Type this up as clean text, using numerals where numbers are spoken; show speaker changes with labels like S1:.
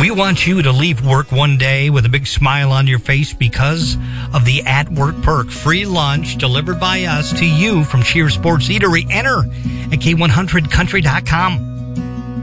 S1: We want you to leave work one day with a big smile on your face because of the At Work perk. Free lunch delivered by us to you from Cheers Sports Eatery. Enter at K100country.com.